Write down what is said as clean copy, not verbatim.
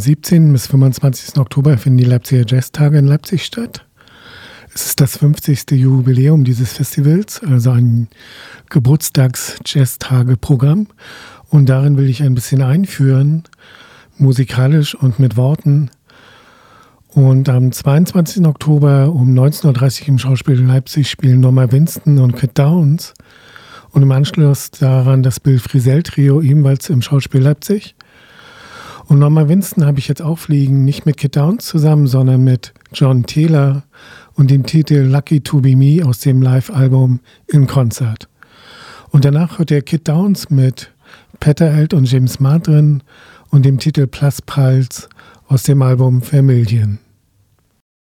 17. bis 25. Oktober finden die Leipziger Jazztage in Leipzig statt. Es ist das 50. Jubiläum dieses Festivals, also ein Geburtstags-Jazztage-Programm. Und darin will ich ein bisschen einführen, musikalisch und mit Worten. Und am 22. Oktober um 19.30 Uhr im Schauspiel Leipzig spielen Norma Winston und Kit Downs. Und im Anschluss daran das Bill Frisell-Trio, ebenfalls im Schauspiel Leipzig. Und Norma Winston habe ich jetzt auch fliegen, nicht mit Kit Downs zusammen, sondern mit John Taylor und dem Titel Lucky to be Me aus dem Live-Album In Concert. Und danach hört der Kit Downs mit Peter Eld und James Martin und dem Titel Plus Pulse aus dem Album Vermillion.